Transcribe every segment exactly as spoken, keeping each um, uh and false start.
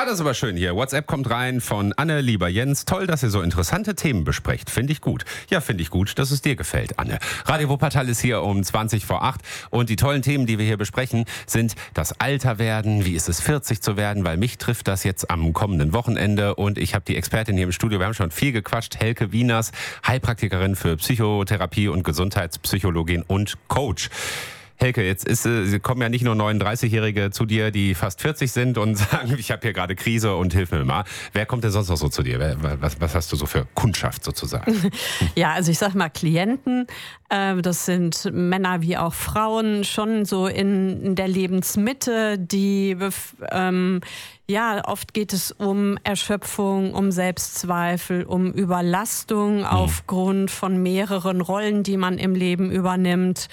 Ah, das ist aber schön hier. WhatsApp kommt rein von Anne, lieber Jens. Toll, dass ihr so interessante Themen besprecht. Finde ich gut. Ja, finde ich gut, dass es dir gefällt, Anne. Radio Wuppertal ist hier um zwanzig vor acht. Und die tollen Themen, die wir hier besprechen, sind das Alterwerden. Wie ist es, vierzig zu werden? Weil mich trifft das jetzt am kommenden Wochenende. Und ich habe die Expertin hier im Studio. Wir haben schon viel gequatscht. Helke Wieners, Heilpraktikerin für Psychotherapie und Gesundheitspsychologin und Coach. Helke, jetzt ist, äh, kommen ja nicht nur neununddreißigjährige zu dir, die fast vierzig sind und sagen, ich habe hier gerade Krise und hilf mir mal. Wer kommt denn sonst noch so zu dir? Wer, was, was hast du so für Kundschaft sozusagen? Ja, also ich sag mal Klienten, äh, das sind Männer wie auch Frauen, schon so in, in der Lebensmitte, die ähm, ja, oft geht es um Erschöpfung, um Selbstzweifel, um Überlastung mhm. aufgrund von mehreren Rollen, die man im Leben übernimmt.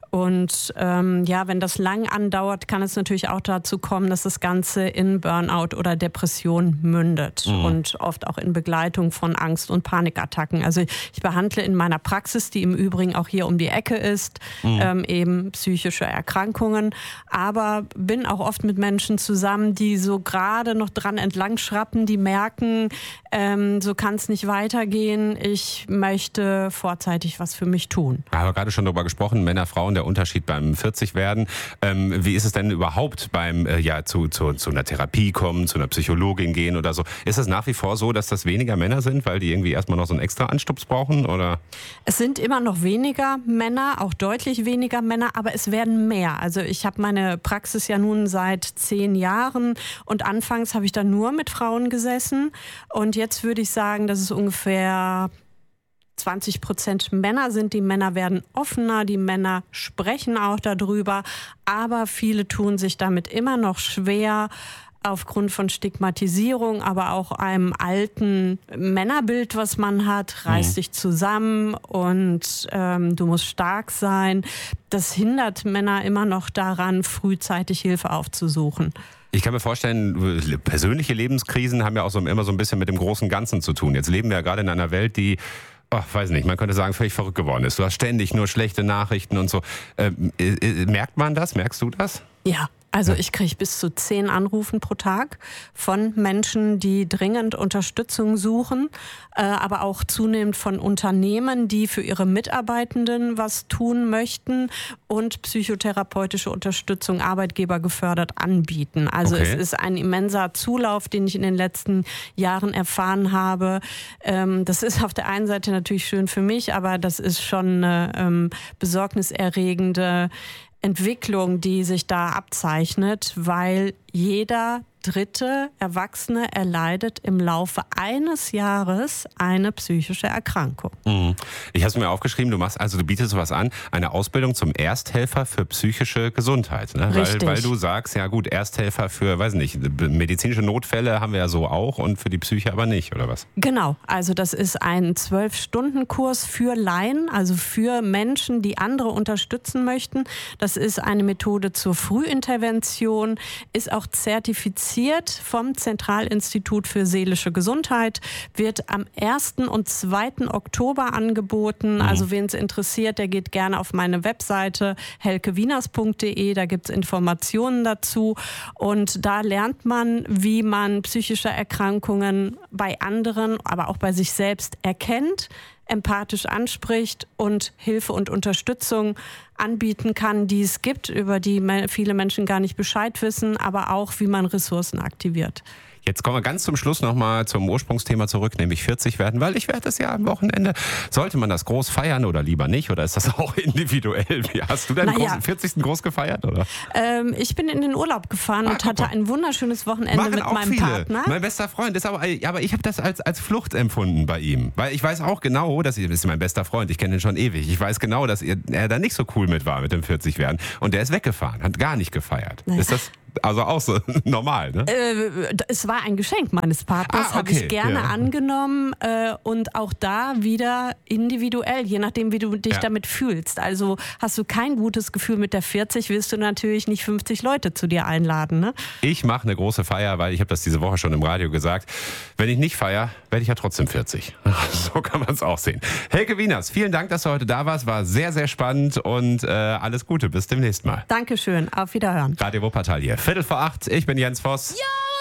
Und ähm, ja, wenn das lang andauert, kann es natürlich auch dazu kommen, dass das Ganze in Burnout oder Depression mündet. Mhm. Und oft auch in Begleitung von Angst- und Panikattacken. Also ich behandle in meiner Praxis, die im Übrigen auch hier um die Ecke ist, mhm. ähm, eben psychische Erkrankungen. Aber bin auch oft mit Menschen zusammen, die so gerade noch dran entlang schrappen, die merken, ähm, so kann es nicht weitergehen. Ich möchte vorzeitig was für mich tun. Wir haben gerade schon darüber gesprochen, Männer, Frauen, der Unterschied beim vierzig werden. Ähm, wie ist es denn überhaupt beim äh, ja zu, zu, zu einer Therapie kommen, zu einer Psychologin gehen oder so? Ist es nach wie vor so, dass das weniger Männer sind, weil die irgendwie erstmal noch so einen extra Anstups brauchen? Oder? Es sind immer noch weniger Männer, auch deutlich weniger Männer, aber es werden mehr. Also ich habe meine Praxis ja nun seit zehn Jahren und anfangs habe ich da nur mit Frauen gesessen und jetzt würde ich sagen, dass es ungefähr zwanzig Prozent Männer sind. Die Männer werden offener, die Männer sprechen auch darüber, aber viele tun sich damit immer noch schwer, aufgrund von Stigmatisierung, aber auch einem alten Männerbild, was man hat, reiß mhm. dich zusammen und ähm, du musst stark sein. Das hindert Männer immer noch daran, frühzeitig Hilfe aufzusuchen. Ich kann mir vorstellen, persönliche Lebenskrisen haben ja auch so immer so ein bisschen mit dem großen Ganzen zu tun. Jetzt leben wir ja gerade in einer Welt, die Oh, weiß nicht, man könnte sagen, völlig verrückt geworden ist. Du hast ständig nur schlechte Nachrichten und so. Ähm, äh, merkt man das? Merkst du das? Ja. Also ich kriege bis zu zehn Anrufen pro Tag von Menschen, die dringend Unterstützung suchen, äh, aber auch zunehmend von Unternehmen, die für ihre Mitarbeitenden was tun möchten und psychotherapeutische Unterstützung arbeitgebergefördert anbieten. Also okay. Es ist ein immenser Zulauf, den ich in den letzten Jahren erfahren habe. Ähm, das ist auf der einen Seite natürlich schön für mich, aber das ist schon eine ähm, besorgniserregende Entwicklung, die sich da abzeichnet, weil jeder dritte Erwachsene erleidet im Laufe eines Jahres eine psychische Erkrankung. Mhm. Ich habe es mir aufgeschrieben, du machst also, du bietest sowas an, eine Ausbildung zum Ersthelfer für psychische Gesundheit. Ne? Richtig. Weil, weil du sagst, ja gut, Ersthelfer für, weiß nicht, medizinische Notfälle haben wir ja so auch und für die Psyche aber nicht, oder was? Genau, also das ist ein zwölf-Stunden-Kurs für Laien, also für Menschen, die andere unterstützen möchten. Das ist eine Methode zur Frühintervention, ist auch zertifiziert vom Zentralinstitut für seelische Gesundheit, wird am ersten und zweiten Oktober angeboten. Mhm. Also wen es interessiert, der geht gerne auf meine Webseite helkewieners punkt de, da gibt es Informationen dazu und da lernt man, wie man psychische Erkrankungen bei anderen, aber auch bei sich selbst erkennt, empathisch anspricht und Hilfe und Unterstützung anbieten kann, die es gibt, über die viele Menschen gar nicht Bescheid wissen, aber auch, wie man Ressourcen aktiviert. Jetzt kommen wir ganz zum Schluss nochmal zum Ursprungsthema zurück, nämlich vierzig werden, weil ich werde das ja am Wochenende. Sollte man das groß feiern oder lieber nicht? Oder ist das auch individuell? Wie hast du deinen naja. vierzigsten groß gefeiert? Oder? Ähm, ich bin in den Urlaub gefahren ah, und hatte ein wunderschönes Wochenende Machen mit auch meinem viele. Partner. Mein bester Freund ist aber, aber ich habe das als, als Flucht empfunden bei ihm. Weil ich weiß auch genau, dass ich, das ist mein bester Freund, ich kenne ihn schon ewig. Ich weiß genau, dass er, er da nicht so cool mit war mit dem vierzig werden. Und der ist weggefahren, hat gar nicht gefeiert. Naja. Ist das also auch so normal, ne? Äh, es war ein Geschenk meines Partners, ah, okay. habe ich gerne ja. angenommen äh, und auch da wieder individuell, je nachdem, wie du dich ja. damit fühlst. Also hast du kein gutes Gefühl mit der vierzig, willst du natürlich nicht fünfzig Leute zu dir einladen, ne? Ich mache eine große Feier, weil ich habe das diese Woche schon im Radio gesagt. Wenn ich nicht feiere, werde ich ja trotzdem vierzig. So kann man es auch sehen. Helke Wieners, vielen Dank, dass du heute da warst. War sehr, sehr spannend und äh, alles Gute. Bis demnächst mal. Dankeschön. Auf Wiederhören. Radio Wuppertal hier. Viertel vor acht. Ich bin Jens Voss. Ja!